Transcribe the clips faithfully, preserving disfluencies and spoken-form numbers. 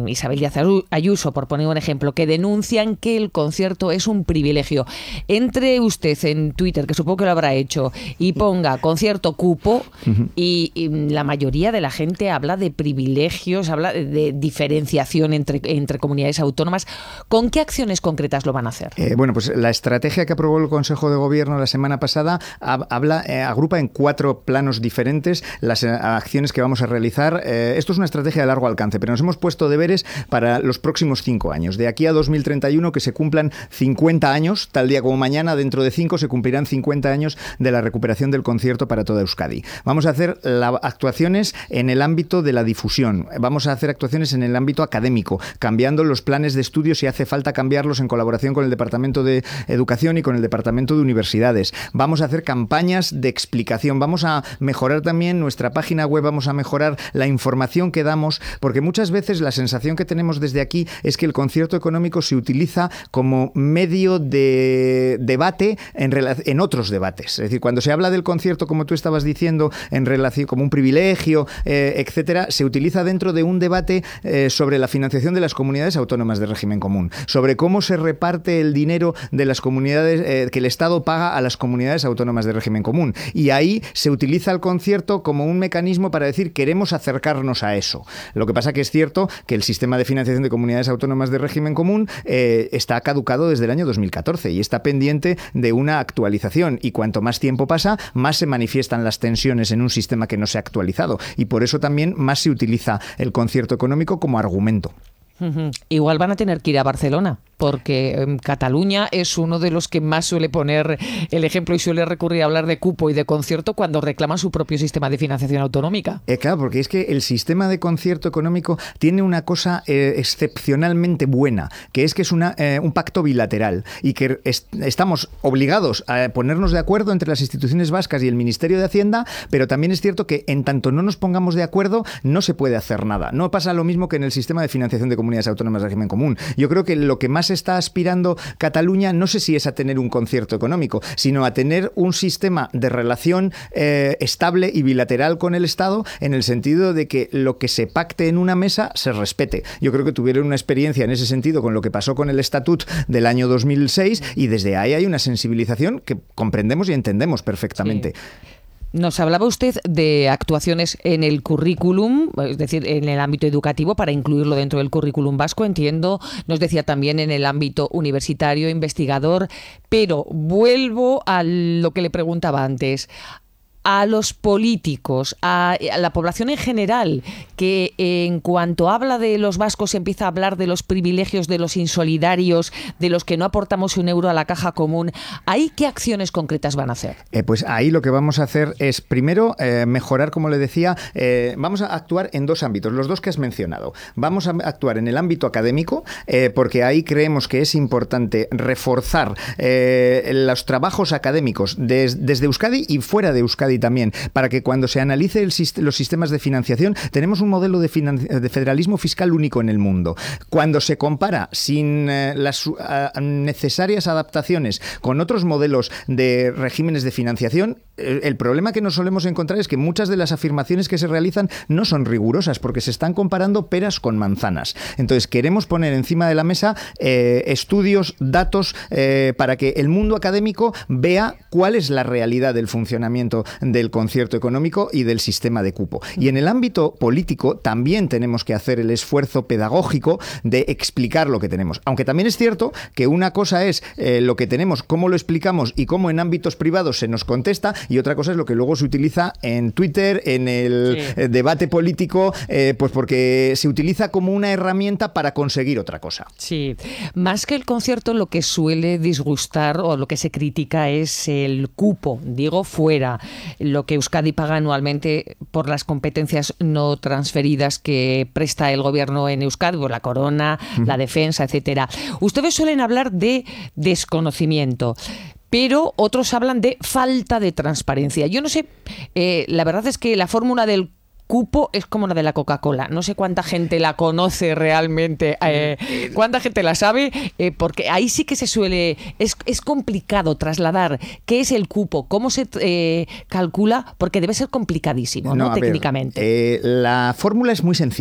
Isabel Díaz Ayuso, por poner un ejemplo, que denuncian que el concierto es un privilegio. Entre usted en Twitter, que supongo que lo habrá hecho, y ponga concierto cupo, uh-huh. y, y la mayoría de la gente habla de privilegios, habla de, de diferenciación entre, entre comunidades autónomas. ¿Con qué acciones concretas lo van a hacer? Eh, bueno, pues la estrategia que aprobó el Consejo de Gobierno la semana pasada hab, habla, eh, agrupa en cuatro planos diferentes las eh, acciones que vamos a realizar. Eh, esto es una estrategia de largo alcance, pero nos hemos puesto deberes para los próximos cinco años. De aquí a dos mil treinta y uno, que se cumplan cincuenta años, tal día como mañana, dentro de cinco se cumplirán cincuenta años de la recuperación del concierto para toda Euskadi. Vamos a hacer la, actuaciones en el ámbito de la difusión, vamos a hacer actuaciones en el ámbito académico, cambiando los planes de estudio si hace falta cambiarlos en colaboración con el Departamento de Educación y con el Departamento de Universidades. Vamos a hacer campañas de explicación, vamos a mejorar también nuestra página web, vamos a mejorar la información que damos, porque muchas veces la sensación que tenemos desde aquí es que el concierto económico se utiliza como medio de debate en, en otros debates. Es decir, cuando se habla del concierto, como tú estabas diciendo, en relación como un privilegio, eh, etcétera, se utiliza dentro de un debate eh, sobre la financiación de las comunidades autónomas de régimen común, sobre cómo se reparte el dinero de las comunidades eh, que el Estado paga a las comunidades autónomas de régimen común. Y ahí se utiliza el concierto como un mecanismo para decir queremos acercarnos a eso. Lo que pasa que es cierto que el sistema de financiación de comunidades autónomas de régimen común eh, está caducado desde el año dos mil catorce y está pendiente de una actualización, y cuanto más tiempo pasa, más se manifiestan las tensiones en un sistema que no se ha actualizado, y por eso también más se utiliza el concierto económico como argumento. Uh-huh. Igual van a tener que ir a Barcelona, porque eh, Cataluña es uno de los que más suele poner el ejemplo y suele recurrir a hablar de cupo y de concierto cuando reclaman su propio sistema de financiación autonómica. Eh, claro, porque es que el sistema de concierto económico tiene una cosa eh, excepcionalmente buena, que es que es una, eh, un pacto bilateral, y que est- estamos obligados a ponernos de acuerdo entre las instituciones vascas y el Ministerio de Hacienda, pero también es cierto que en tanto no nos pongamos de acuerdo no se puede hacer nada. No pasa lo mismo que en el sistema de financiación de comunidades autónomas de régimen común. Yo creo que lo que más está aspirando Cataluña, no sé si es a tener un concierto económico, sino a tener un sistema de relación eh, estable y bilateral con el Estado, en el sentido de que lo que se pacte en una mesa se respete. Yo creo que tuvieron una experiencia en ese sentido con lo que pasó con el Estatut del año dos mil seis, y desde ahí hay una sensibilización que comprendemos y entendemos perfectamente. Sí. Nos hablaba usted de actuaciones en el currículum, es decir, en el ámbito educativo, para incluirlo dentro del currículum vasco, entiendo. Nos decía también en el ámbito universitario, investigador, pero vuelvo a lo que le preguntaba antes. A los políticos, a, a la población en general, que en cuanto habla de los vascos empieza a hablar de los privilegios, de los insolidarios, de los que no aportamos un euro a la caja común, ¿ahí qué acciones concretas van a hacer? Eh, pues ahí lo que vamos a hacer es, primero, eh, mejorar, como le decía, eh, vamos a actuar en dos ámbitos, los dos que has mencionado. Vamos a actuar en el ámbito académico, eh, porque ahí creemos que es importante reforzar eh, los trabajos académicos des, desde Euskadi y fuera de Euskadi también, para que cuando se analice el, los sistemas de financiación, tenemos un modelo de, finan, de federalismo fiscal único en el mundo. Cuando se compara sin eh, las uh, necesarias adaptaciones con otros modelos de regímenes de financiación, el, el problema que nos solemos encontrar es que muchas de las afirmaciones que se realizan no son rigurosas, porque se están comparando peras con manzanas. Entonces queremos poner encima de la mesa eh, estudios, datos, eh, para que el mundo académico vea cuál es la realidad del funcionamiento del concierto económico y del sistema de cupo. Y en el ámbito político también tenemos que hacer el esfuerzo pedagógico de explicar lo que tenemos. Aunque también es cierto que una cosa es eh, lo que tenemos, cómo lo explicamos y cómo en ámbitos privados se nos contesta, y otra cosa es lo que luego se utiliza en Twitter, en el sí. eh, debate político, eh, pues porque se utiliza como una herramienta para conseguir otra cosa. Sí, más que el concierto, lo que suele disgustar o lo que se critica es el cupo, digo fuera, lo que Euskadi paga anualmente por las competencias no transferidas que presta el gobierno en Euskadi, por la corona, uh-huh. la defensa, etcétera. Ustedes suelen hablar de desconocimiento, pero otros hablan de falta de transparencia. Yo no sé, eh, la verdad es que la fórmula del cupo es como la de la Coca-Cola. No sé cuánta gente la conoce realmente, eh, cuánta gente la sabe, eh, porque ahí sí que se suele... Es, es complicado trasladar qué es el cupo, cómo se eh, calcula, porque debe ser complicadísimo, ¿no? ¿no? Técnicamente. Ver, eh, la fórmula es muy sencilla.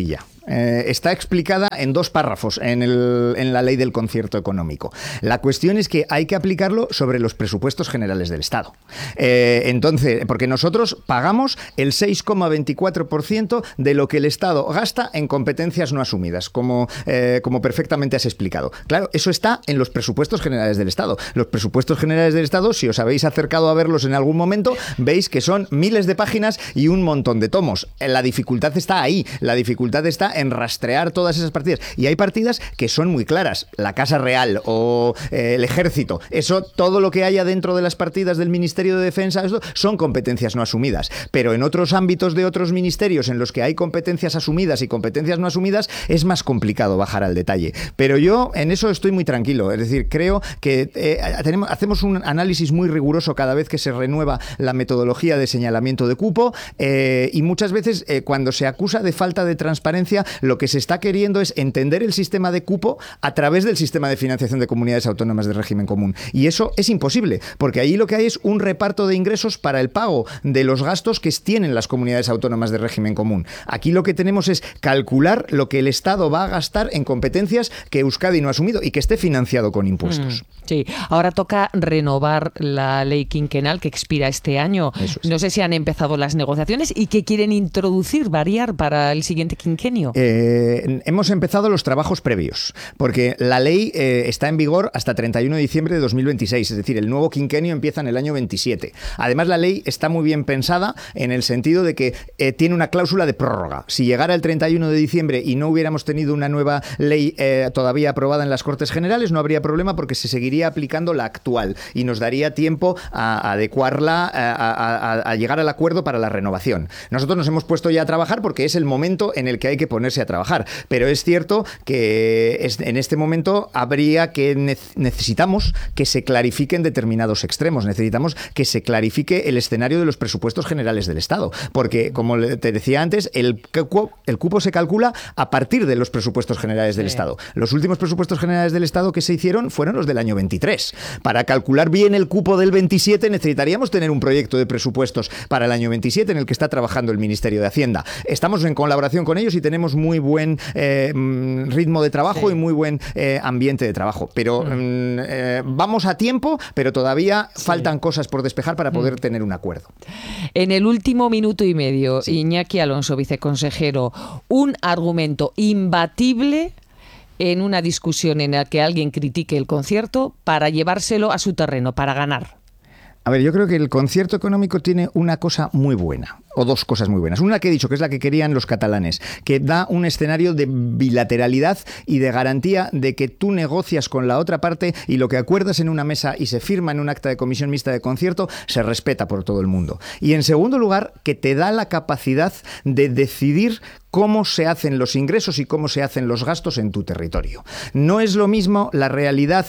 Eh, está explicada en dos párrafos en, el, en la ley del concierto económico. La cuestión es que hay que aplicarlo sobre los presupuestos generales del Estado. Eh, entonces, porque nosotros pagamos el seis coma veinticuatro por ciento de lo que el Estado gasta en competencias no asumidas, como, eh, como perfectamente has explicado. Claro, eso está en los presupuestos generales del Estado. Los presupuestos generales del Estado, si os habéis acercado a verlos en algún momento, veis que son miles de páginas y un montón de tomos. La dificultad está ahí. La dificultad está en rastrear todas esas partidas. Y hay partidas que son muy claras. La Casa Real o eh, el Ejército. Eso, todo lo que haya dentro de las partidas del Ministerio de Defensa, eso son competencias no asumidas. Pero en otros ámbitos de otros ministerios en los que hay competencias asumidas y competencias no asumidas, es más complicado bajar al detalle. Pero yo en eso estoy muy tranquilo. Es decir, creo que eh, tenemos, hacemos un análisis muy riguroso cada vez que se renueva la metodología de señalamiento de cupo eh, y muchas veces eh, cuando se acusa de falta de transparencia, lo que se está queriendo es entender el sistema de cupo a través del sistema de financiación de comunidades autónomas de régimen común. Y eso es imposible, porque ahí lo que hay es un reparto de ingresos para el pago de los gastos que tienen las comunidades autónomas de régimen común. Aquí lo que tenemos es calcular lo que el Estado va a gastar en competencias que Euskadi no ha asumido y que esté financiado con impuestos. Mm, sí, ahora toca renovar la ley quinquenal que expira este año. Eso es. No sé si han empezado las negociaciones y qué quieren introducir, variar para el siguiente quinquenio. Eh, hemos empezado los trabajos previos, porque la ley eh, está en vigor hasta treinta y uno de diciembre de dos mil veintiséis, es decir, el nuevo quinquenio empieza en el año veintisiete. Además, la ley está muy bien pensada en el sentido de que eh, tiene una cláusula de prórroga. Si llegara el treinta y uno de diciembre y no hubiéramos tenido una nueva ley eh, todavía aprobada en las Cortes Generales, no habría problema porque se seguiría aplicando la actual y nos daría tiempo a, a adecuarla, a, a, a, a llegar al acuerdo para la renovación. Nosotros nos hemos puesto ya a trabajar porque es el momento en el que hay que ponerse a trabajar, pero es cierto que es, en este momento habría que ne- necesitamos que se clarifiquen determinados extremos, necesitamos que se clarifique el escenario de los presupuestos generales del Estado, porque como te decía antes, el cupo, el cupo se calcula a partir de los presupuestos generales del sí. Estado. Los últimos presupuestos generales del Estado que se hicieron fueron los del año veintitrés. Para calcular bien el cupo del veintisiete necesitaríamos tener un proyecto de presupuestos para el año veintisiete en el que está trabajando el Ministerio de Hacienda. Estamos en colaboración con ellos y tenemos muy buen eh, ritmo de trabajo sí. y muy buen eh, ambiente de trabajo. Pero mm. eh, vamos a tiempo, pero todavía sí. faltan cosas por despejar para poder mm. tener un acuerdo. En el último minuto y medio, sí. Iñaki Alonso, viceconsejero, un argumento imbatible en una discusión en la que alguien critique el concierto para llevárselo a su terreno, para ganar. A ver, yo creo que el concierto económico tiene una cosa muy buena, o dos cosas muy buenas. Una que he dicho, que es la que querían los catalanes, que da un escenario de bilateralidad y de garantía de que tú negocias con la otra parte y lo que acuerdas en una mesa y se firma en un acta de comisión mixta de concierto se respeta por todo el mundo. Y en segundo lugar, que te da la capacidad de decidir cómo se hacen los ingresos y cómo se hacen los gastos en tu territorio. No es lo mismo la realidad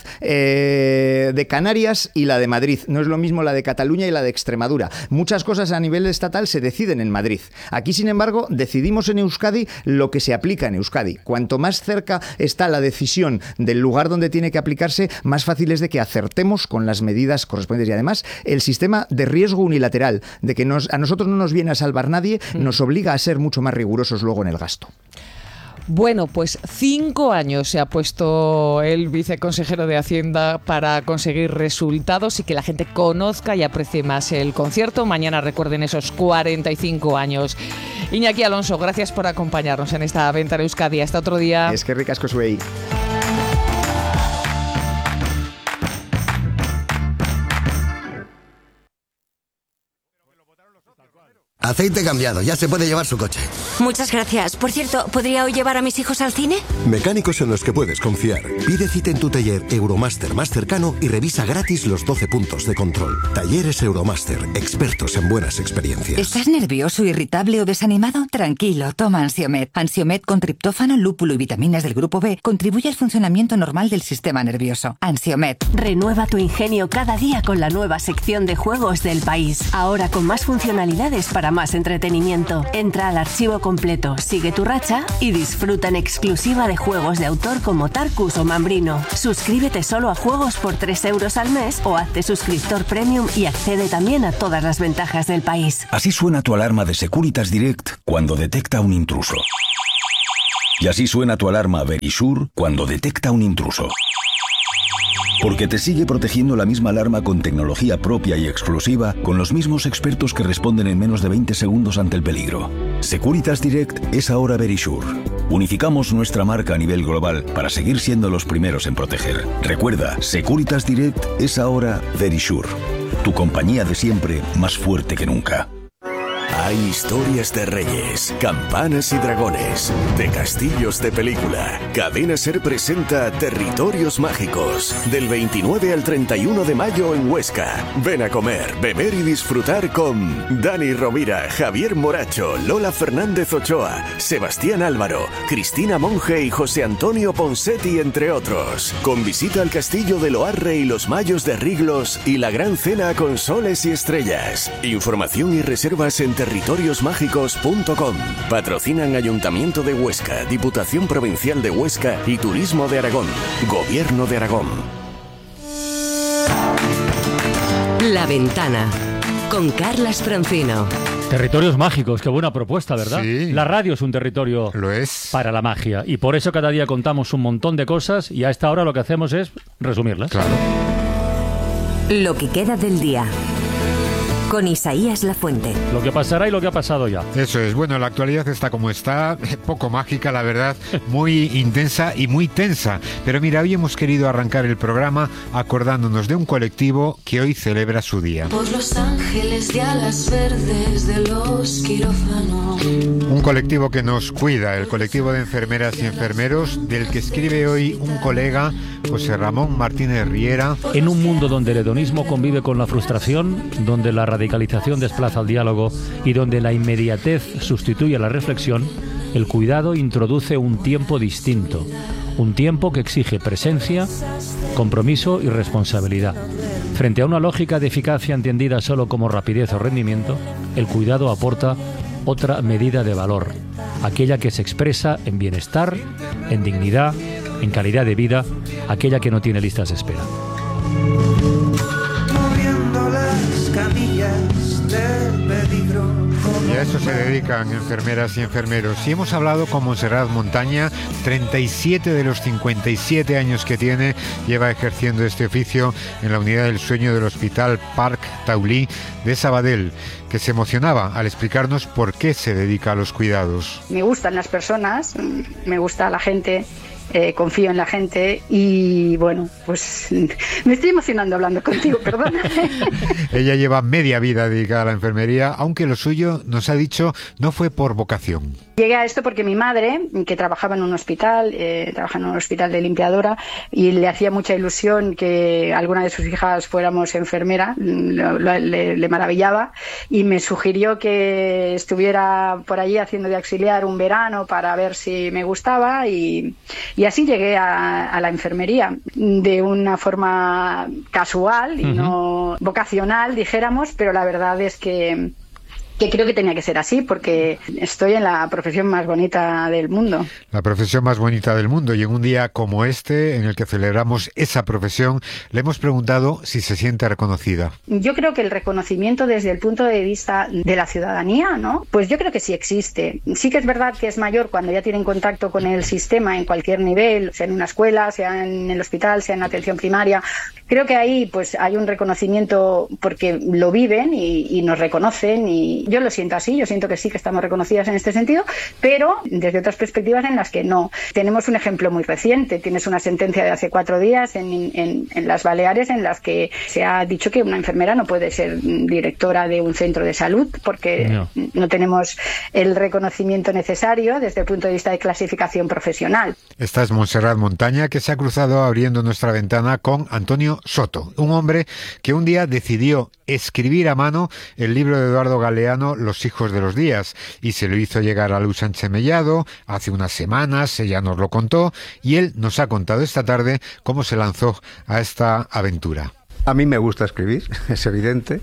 eh, de Canarias y la de Madrid, no es lo mismo la de Cataluña y la de Extremadura. Muchas cosas a nivel estatal se deciden en Madrid. Aquí, sin embargo, decidimos en Euskadi lo que se aplica en Euskadi. Cuanto más cerca está la decisión del lugar donde tiene que aplicarse, más fácil es de que acertemos con las medidas correspondientes. Y además, el sistema de riesgo unilateral, de que nos, a nosotros no nos viene a salvar nadie, nos obliga a ser mucho más rigurosos luego en el gasto. Bueno, pues cinco años se ha puesto el viceconsejero de Hacienda para conseguir resultados y que la gente conozca y aprecie más el concierto. Mañana recuerden esos cuarenta y cinco años. Iñaki Alonso, gracias por acompañarnos en esta Venta en Euskadi. Hasta otro día. Es que ricasco zuei. Aceite cambiado, ya se puede llevar su coche. Muchas gracias. Por cierto, ¿podría hoy llevar a mis hijos al cine? Mecánicos en los que puedes confiar. Pide cita en tu taller Euromaster más cercano y revisa gratis los doce puntos de control. Talleres Euromaster, expertos en buenas experiencias. ¿Estás nervioso, irritable o desanimado? Tranquilo, toma Ansiomed. Ansiomed con triptófano, lúpulo y vitaminas del grupo B contribuye al funcionamiento normal del sistema nervioso. Ansiomed. Renueva tu ingenio cada día con la nueva sección de juegos del país. Ahora con más funcionalidades para más entretenimiento. Entra al archivo completo, sigue tu racha y disfruta en exclusiva de juegos de autor como Tarkus o Mambrino. Suscríbete solo a juegos por tres euros al mes o hazte suscriptor premium y accede también a todas las ventajas del país. Así suena tu alarma de Securitas Direct cuando detecta un intruso. Y así suena tu alarma Verisure cuando detecta un intruso. Porque te sigue protegiendo la misma alarma con tecnología propia y exclusiva, con los mismos expertos que responden en menos de veinte segundos ante el peligro. Securitas Direct es ahora Verisure. Unificamos nuestra marca a nivel global para seguir siendo los primeros en proteger. Recuerda, Securitas Direct es ahora Verisure. Tu compañía de siempre, más fuerte que nunca. Hay historias de reyes, campanas y dragones, de castillos de película. Cadena Ser presenta Territorios Mágicos, del veintinueve al treinta y uno de mayo en Huesca. Ven a comer, beber y disfrutar con Dani Rovira, Javier Moracho, Lola Fernández Ochoa, Sebastián Álvaro, Cristina Monge y José Antonio Ponsetti, entre otros. Con visita al castillo de Loarre y los Mayos de Riglos y la gran cena con soles y estrellas. Información y reservas en territorios mágicos punto com. Patrocinan Ayuntamiento de Huesca, Diputación Provincial de Huesca y Turismo de Aragón. Gobierno de Aragón. La Ventana, con Carlas Francino. Territorios mágicos, qué buena propuesta, ¿verdad? Sí. La radio es un territorio Lo es. para la magia y por eso cada día contamos un montón de cosas y a esta hora lo que hacemos es resumirlas. Claro. Lo que queda del día, con Isaías Lafuente. Lo que pasará y lo que ha pasado ya. Eso es. Bueno, la actualidad está como está, poco mágica, la verdad, muy intensa y muy tensa. Pero mira, hoy hemos querido arrancar el programa acordándonos de un colectivo que hoy celebra su día. Por los ángeles de alas verdes de los quirófanos. Un colectivo que nos cuida, el colectivo de enfermeras y enfermeros, del que escribe hoy un colega, José Ramón Martínez Riera. En un mundo donde el hedonismo convive con la frustración, donde la radicalización desplaza el diálogo y donde la inmediatez sustituye a la reflexión, el cuidado introduce un tiempo distinto, un tiempo que exige presencia, compromiso y responsabilidad. Frente a una lógica de eficacia entendida solo como rapidez o rendimiento, el cuidado aporta otra medida de valor, aquella que se expresa en bienestar, en dignidad, en calidad de vida, aquella que no tiene listas de espera. Y a eso se dedican enfermeras y enfermeros. Y hemos hablado con Montserrat Montaña, treinta y siete de los cincuenta y siete años que tiene, lleva ejerciendo este oficio en la unidad del sueño del Hospital Parc Taulí de Sabadell, que se emocionaba al explicarnos por qué se dedica a los cuidados. Me gustan las personas, me gusta la gente. Eh, confío en la gente y bueno, pues me estoy emocionando hablando contigo, perdona. Ella lleva media vida dedicada a la enfermería, aunque lo suyo, nos ha dicho, no fue por vocación. Llegué a esto porque mi madre, que trabajaba en un hospital, eh, trabaja en un hospital de limpiadora, y le hacía mucha ilusión que alguna de sus hijas fuéramos enfermera, lo, lo, le, le maravillaba, y me sugirió que estuviera por allí haciendo de auxiliar un verano para ver si me gustaba, y Y así llegué a, a la enfermería, de una forma casual y uh-huh. no vocacional, dijéramos, pero la verdad es que, que creo que tenía que ser así, porque estoy en la profesión más bonita del mundo. La profesión más bonita del mundo, y en un día como este, en el que celebramos esa profesión, le hemos preguntado si se siente reconocida. Yo creo que el reconocimiento desde el punto de vista de la ciudadanía, ¿no? Pues yo creo que sí existe. Sí que es verdad que es mayor cuando ya tienen contacto con el sistema en cualquier nivel, sea en una escuela, sea en el hospital, sea en atención primaria. Creo que ahí pues hay un reconocimiento porque lo viven y, y nos reconocen, y yo lo siento así, yo siento que sí que estamos reconocidas en este sentido, pero desde otras perspectivas en las que no. Tenemos un ejemplo muy reciente, tienes una sentencia de hace cuatro días en, en, en las Baleares en las que se ha dicho que una enfermera no puede ser directora de un centro de salud porque no, no tenemos el reconocimiento necesario desde el punto de vista de clasificación profesional. Esta es Montserrat Montaña, que se ha cruzado abriendo nuestra ventana con Antonio Soto, un hombre que un día decidió escribir a mano el libro de Eduardo Galeano, Los hijos de los días, y se lo hizo llegar a Luz Sánchez Mellado hace unas semanas. Ella nos lo contó y él nos ha contado esta tarde cómo se lanzó a esta aventura. A mí me gusta escribir, es evidente,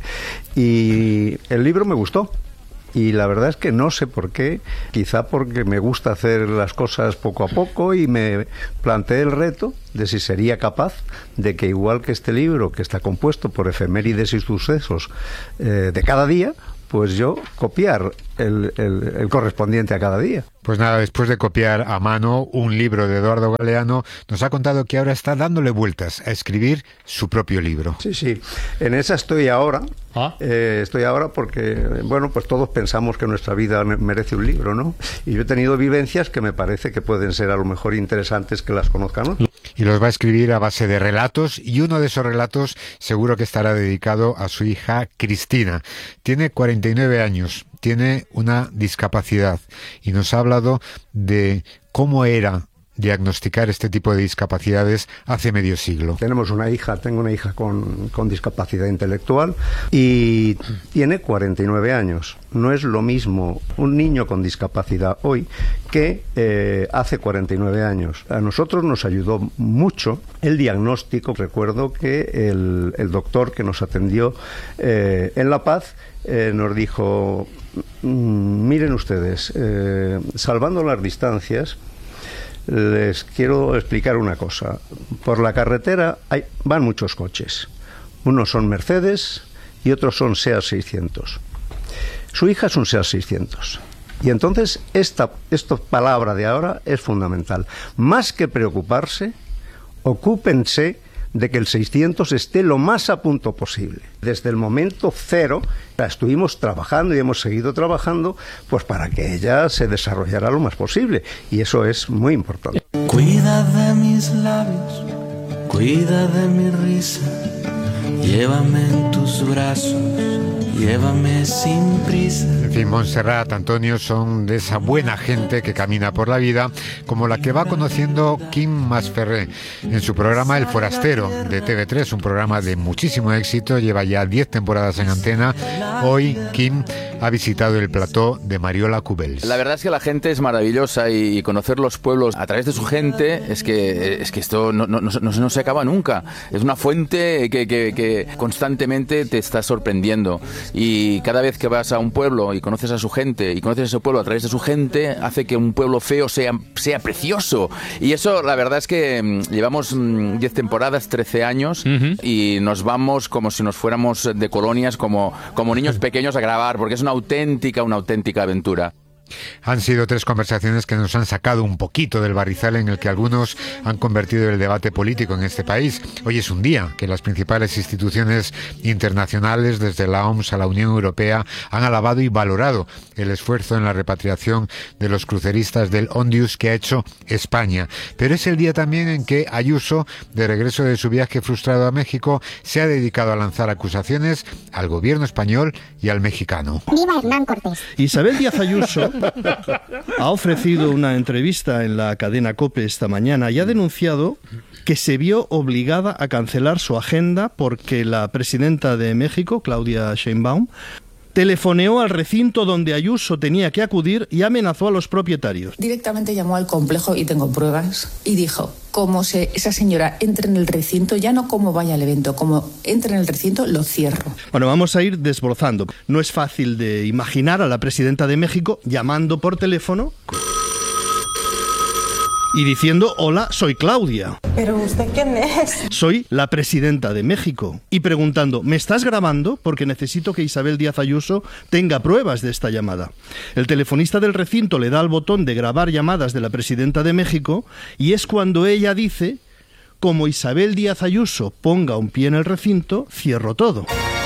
y el libro me gustó. Y la verdad es que no sé por qué, quizá porque me gusta hacer las cosas poco a poco, y me planteé el reto de si sería capaz de que, igual que este libro, que está compuesto por efemérides y sucesos eh, de cada día, pues yo copiar el, el, el correspondiente a cada día. Pues nada, después de copiar a mano un libro de Eduardo Galeano, nos ha contado que ahora está dándole vueltas a escribir su propio libro. Sí, sí, en esa estoy ahora. ¿Ah? Eh, estoy ahora porque, bueno, pues todos pensamos que nuestra vida merece un libro, ¿no? Y yo he tenido vivencias que me parece que pueden ser a lo mejor interesantes que las conozcan otros. Y los va a escribir a base de relatos, y uno de esos relatos seguro que estará dedicado a su hija Cristina. Tiene cuarenta y nueve años, tiene una discapacidad y nos ha hablado de cómo era diagnosticar este tipo de discapacidades hace medio siglo. Tenemos una hija, tengo una hija con, con discapacidad intelectual y tiene cuarenta y nueve años. No es lo mismo un niño con discapacidad hoy que eh, hace cuarenta y nueve años. A nosotros nos ayudó mucho el diagnóstico. Recuerdo que el, el doctor que nos atendió eh, en La Paz eh, nos dijo, miren ustedes, eh, salvando las distancias, les quiero explicar una cosa. Por la carretera hay, van muchos coches. Unos son Mercedes y otros son SEAT seiscientos. Su hija es un SEAT seiscientos. Y entonces esta, esta palabra de ahora es fundamental. Más que preocuparse, ocúpense de que el seiscientos esté lo más a punto posible. Desde el momento cero estuvimos trabajando y hemos seguido trabajando pues para que ella se desarrollara lo más posible, y eso es muy importante. Cuida de mis labios, cuida de mi risa, llévame en tus brazos, llévame sin prisa. En fin, Montserrat, Antonio, son de esa buena gente que camina por la vida, como la que va conociendo Kim Masferrer en su programa El Forastero de T V tres, un programa de muchísimo éxito, lleva ya diez temporadas en antena. Hoy Kim ha visitado el plató de Mariola Cubells. La verdad es que la gente es maravillosa y conocer los pueblos a través de su gente es que, es que esto no, no, no, no, no se acaba nunca. Es una fuente que, que, que constantemente te está sorprendiendo. Y cada vez que vas a un pueblo y conoces a su gente y conoces a ese pueblo a través de su gente, hace que un pueblo feo sea, sea precioso. Y eso, la verdad es que mmm, llevamos mmm, diez temporadas, trece años, uh-huh. y nos vamos como si nos fuéramos de colonias, como, como niños pequeños a grabar, porque es una auténtica, una auténtica aventura. Han sido tres conversaciones que nos han sacado un poquito del barrizal en el que algunos han convertido el debate político en este país. Hoy es un día que las principales instituciones internacionales, desde la O M S a la Unión Europea, han alabado y valorado el esfuerzo en la repatriación de los cruceristas del Ondius que ha hecho España. Pero es el día también en que Ayuso, de regreso de su viaje frustrado a México, se ha dedicado a lanzar acusaciones al gobierno español y al mexicano. ¡Viva Hernán Cortés! Isabel Díaz Ayuso ha ofrecido una entrevista en la cadena COPE esta mañana y ha denunciado que se vio obligada a cancelar su agenda porque la presidenta de México, Claudia Sheinbaum, telefoneó al recinto donde Ayuso tenía que acudir y amenazó a los propietarios. Directamente llamó al complejo, y tengo pruebas, y dijo, como se, esa señora entre en el recinto, ya no como vaya al evento, como entre en el recinto, lo cierro. Bueno, vamos a ir desbrozando. No es fácil de imaginar a la presidenta de México llamando por teléfono y diciendo, hola, soy Claudia. ¿Pero usted quién es? Soy la presidenta de México. Y preguntando, ¿me estás grabando? Porque necesito que Isabel Díaz Ayuso tenga pruebas de esta llamada. El telefonista del recinto le da al botón de grabar llamadas de la presidenta de México y es cuando ella dice, como Isabel Díaz Ayuso ponga un pie en el recinto, cierro todo.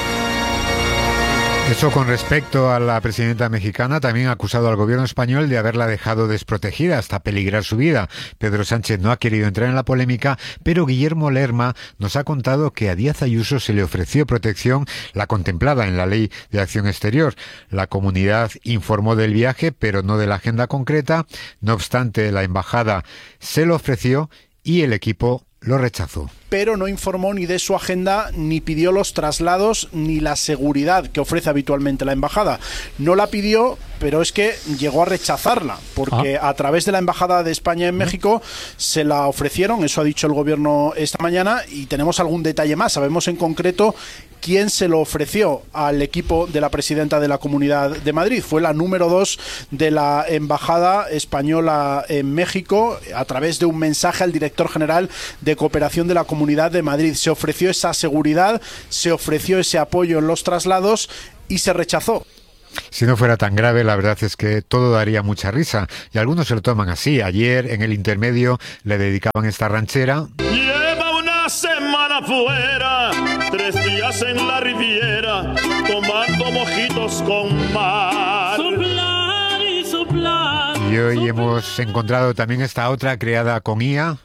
Eso con respecto a la presidenta mexicana. También ha acusado al gobierno español de haberla dejado desprotegida hasta peligrar su vida. Pedro Sánchez no ha querido entrar en la polémica, pero Guillermo Lerma nos ha contado que a Díaz Ayuso se le ofreció protección, la contemplada en la Ley de Acción Exterior. La comunidad informó del viaje, pero no de la agenda concreta. No obstante, la embajada se lo ofreció y el equipo lo rechazó. Pero no informó ni de su agenda, ni pidió los traslados, ni la seguridad que ofrece habitualmente la embajada. No la pidió, pero es que llegó a rechazarla, porque ah. a través de la Embajada de España en México se la ofrecieron, eso ha dicho el gobierno esta mañana, y tenemos algún detalle más. Sabemos en concreto quién se lo ofreció al equipo de la presidenta de la Comunidad de Madrid. Fue la número dos de la Embajada Española en México, a través de un mensaje al director general de Cooperación de la Comunidad de Madrid. Se ofreció esa seguridad, se ofreció ese apoyo en los traslados y se rechazó. Si no fuera tan grave, la verdad es que todo daría mucha risa, y algunos se lo toman así. Ayer, en el intermedio, le dedicaban esta ranchera. Lleva una semana fuera, tres días en la Riviera, tomando mojitos con mar. Soplar y soplar. Y hoy hemos encontrado también esta otra creada con I A.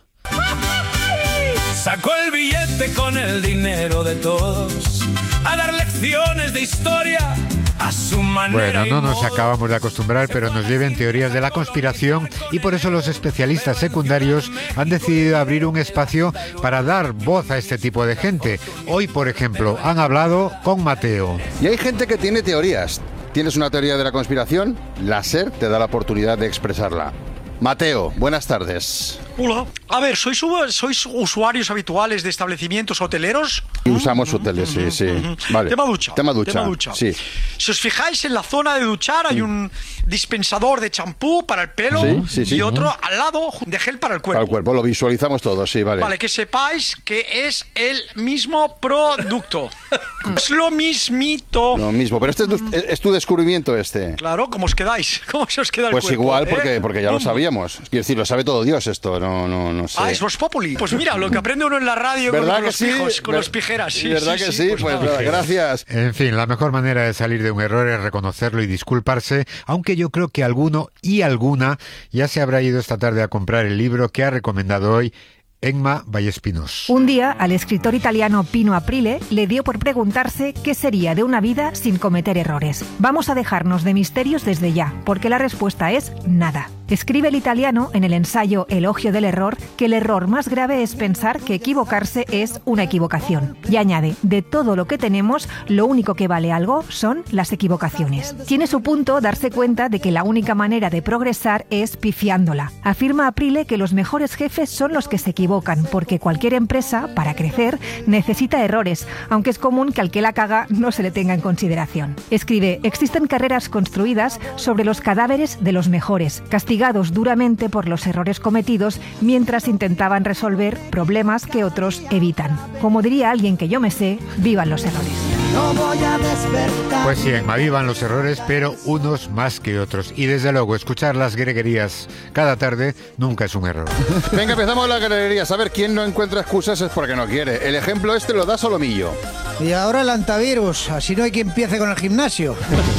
Sacó el billete con el dinero de todos a dar lecciones de historia a su manera. Bueno, no nos acabamos de acostumbrar, pero nos lleven teorías de la conspiración, y por eso los especialistas secundarios han decidido abrir un espacio para dar voz a este tipo de gente. Hoy, por ejemplo, han hablado con Mateo. Y hay gente que tiene teorías. ¿Tienes una teoría de la conspiración? La SER te da la oportunidad de expresarla. Mateo, buenas tardes. Hola. A ver, ¿sois, ¿sois usuarios habituales de establecimientos hoteleros? Usamos hoteles, sí, sí. Vale. Tema ducha. Tema ducha. Tema ducha. Sí. Si os fijáis, en la zona de duchar hay un dispensador de champú para el pelo, sí, sí, sí. y otro al lado de gel para el cuerpo. Para el cuerpo, lo visualizamos todos, sí, vale. Vale, que sepáis que es el mismo producto. Es lo mismito. Lo mismo, pero este es tu, es tu descubrimiento este. Claro, ¿cómo os quedáis? ¿Cómo se os queda el pues cuerpo? Pues igual, porque, ¿eh? porque ya lo sabíamos. Quiero decir, lo sabe todo Dios esto, no, no, no sé. Ah, es Vox Populi. Pues mira, lo que aprende uno en la radio con, con los sí? pijos, con Ver, los pijeras. Sí, ¿Verdad sí, que sí? sí? Pues, pues nada, gracias. En fin, la mejor manera de salir de un error es reconocerlo y disculparse, aunque yo creo que alguno y alguna ya se habrá ido esta tarde a comprar el libro que ha recomendado hoy Emma Vallespinos. Un día, al escritor italiano Pino Aprile le dio por preguntarse qué sería de una vida sin cometer errores. Vamos a dejarnos de misterios desde ya, porque la respuesta es nada. Escribe el italiano en el ensayo Elogio del error que el error más grave es pensar que equivocarse es una equivocación. Y añade, de todo lo que tenemos, lo único que vale algo son las equivocaciones. Tiene su punto darse cuenta de que la única manera de progresar es pifiándola. Afirma Aprile que los mejores jefes son los que se equivocan, porque cualquier empresa, para crecer, necesita errores, aunque es común que al que la caga no se le tenga en consideración. Escribe, existen carreras construidas sobre los cadáveres de los mejores, castigados duramente por los errores cometidos mientras intentaban resolver problemas que otros evitan. Como diría alguien que yo me sé, vivan los errores. No voy a despertar. Pues sí, Emma, vivan los errores, pero unos más que otros. Y desde luego, escuchar las greguerías cada tarde nunca es un error. Venga, empezamos las greguerías. A ver, quién no encuentra excusas es porque no quiere. El ejemplo este lo da Solomillo. Y ahora el antivirus, así no hay quien empiece con el gimnasio.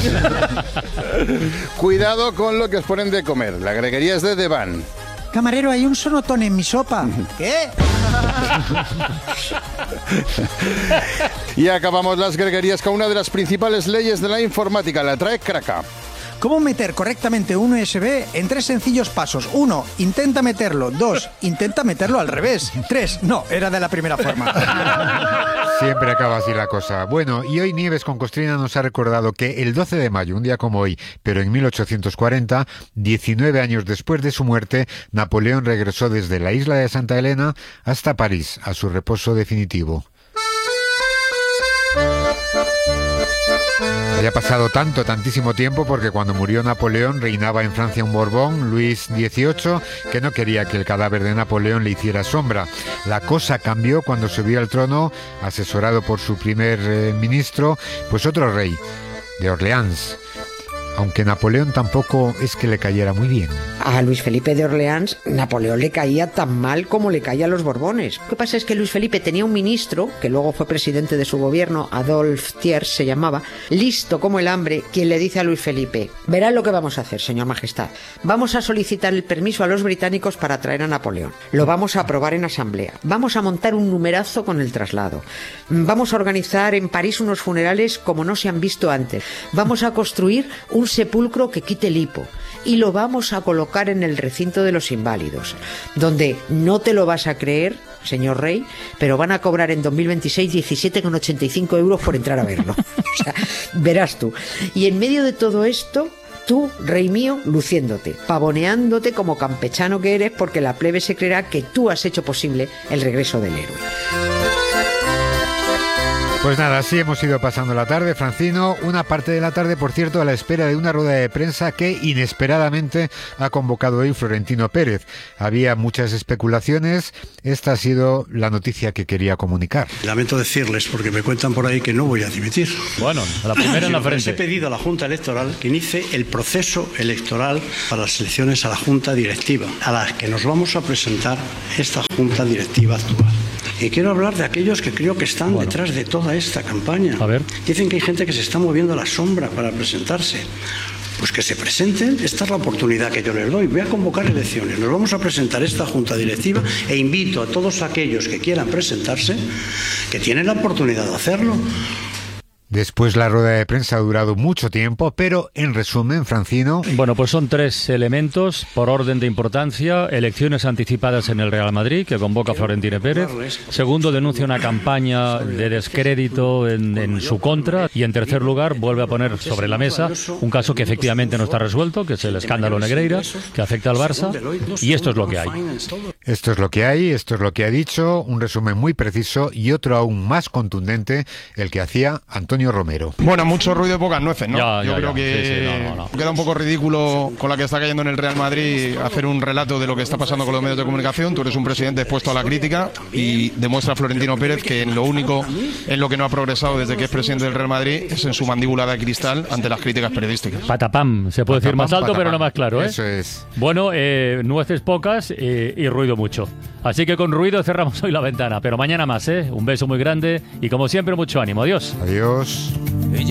Cuidado con lo que os ponen de comer. La greguería es de Devan. Camarero, hay un sonotón en mi sopa. ¿Qué? Y acabamos las greguerías con una de las principales leyes de la informática. La trae Kraka. ¿Cómo meter correctamente un U S B en tres sencillos pasos? Uno, intenta meterlo. Dos, intenta meterlo al revés. Tres, no, era de la primera forma. Siempre acaba así la cosa. Bueno, y hoy Nieves con Costrina nos ha recordado que el doce de mayo, un día como hoy, pero en mil ochocientos cuarenta, diecinueve años después de su muerte, Napoleón regresó desde la isla de Santa Elena hasta París, a su reposo definitivo. Había pasado tanto, tantísimo tiempo, porque cuando murió Napoleón reinaba en Francia un Borbón, Luis dieciocho, que no quería que el cadáver de Napoleón le hiciera sombra. La cosa cambió cuando subió al trono, asesorado por su primer eh, ministro, pues otro rey, de Orleans. Aunque Napoleón tampoco es que le cayera muy bien. A Luis Felipe de Orleans, Napoleón le caía tan mal como le caía a los Borbones. Lo que pasa es que Luis Felipe tenía un ministro, que luego fue presidente de su gobierno, Adolphe Thiers se llamaba, listo como el hambre, quien le dice a Luis Felipe, verá lo que vamos a hacer, señor majestad. Vamos a solicitar el permiso a los británicos para traer a Napoleón. Lo vamos a aprobar en asamblea. Vamos a montar un numerazo con el traslado. Vamos a organizar en París unos funerales como no se han visto antes. Vamos a construir un sepulcro que quite el hipo y lo vamos a colocar en el recinto de los inválidos, donde no te lo vas a creer, señor rey, pero van a cobrar en dos mil veintiséis diecisiete con ochenta y cinco euros por entrar a verlo. O sea, verás tú. Y en medio de todo esto, tú, rey mío, luciéndote, pavoneándote como campechano que eres, porque la plebe se creerá que tú has hecho posible el regreso del héroe. Pues nada, así hemos ido pasando la tarde, Francino. Una parte de la tarde, por cierto, a la espera de una rueda de prensa que inesperadamente ha convocado hoy Florentino Pérez. Había muchas especulaciones. Esta ha sido la noticia que quería comunicar. Lamento decirles, porque me cuentan por ahí que no voy a dimitir. Bueno, a la primera en la frente. Les he pedido a la Junta Electoral que inicie el proceso electoral para las elecciones a la Junta Directiva, a las que nos vamos a presentar esta Junta Directiva actual. Y quiero hablar de aquellos que creo que están bueno. detrás de toda esta campaña. A ver. Dicen que hay gente que se está moviendo a la sombra para presentarse. Pues que se presenten, esta es la oportunidad que yo les doy. Voy a convocar elecciones, nos vamos a presentar esta Junta Directiva e invito a todos aquellos que quieran presentarse, que tienen la oportunidad de hacerlo. Después la rueda de prensa ha durado mucho tiempo, pero en resumen, Francino... Bueno, pues son tres elementos por orden de importancia. Elecciones anticipadas en el Real Madrid, que convoca Florentino Pérez. Segundo, denuncia una campaña de descrédito en, en su contra. Y en tercer lugar, vuelve a poner sobre la mesa un caso que efectivamente no está resuelto, que es el escándalo Negreira, que afecta al Barça. Y esto es lo que hay. Esto es lo que hay, esto es lo que ha dicho. Un resumen muy preciso y otro aún más contundente, el que hacía Antonio Romero. Bueno, mucho ruido y pocas nueces, ¿no? Ya, Yo ya, creo ya. que Sí, sí, no, no, no. queda un poco ridículo con la que está cayendo en el Real Madrid hacer un relato de lo que está pasando con los medios de comunicación. Tú eres un presidente expuesto a la crítica y demuestra Florentino Pérez que en lo único en lo que no ha progresado desde que es presidente del Real Madrid es en su mandíbula de cristal ante las críticas periodísticas. Patapam, se puede Patapam, decir más alto, patapam. pero no más claro, ¿eh? Eso es. Bueno, eh, nueces pocas eh, y ruido mucho. Así que con ruido cerramos hoy la ventana, pero mañana más, ¿eh? Un beso muy grande y como siempre mucho ánimo. Adiós. Adiós.